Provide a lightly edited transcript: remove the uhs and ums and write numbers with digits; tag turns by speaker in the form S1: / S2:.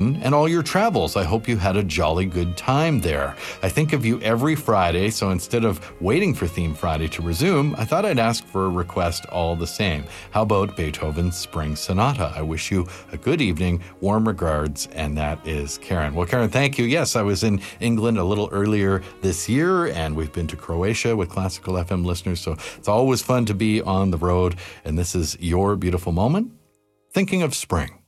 S1: England and all your travels. I hope you had a jolly good time there. I think of you every Friday, so instead of waiting for Theme Friday to resume, I thought I'd ask for a request all the same. How about Beethoven's Spring Sonata? I wish you a good evening. Warm regards, and that is Karen. Well, Karen, thank you. Yes, I was in England a little earlier this year, and we've been to Croatia with Classical FM listeners, so it's always fun to be on the road, and this is your beautiful moment, thinking of spring.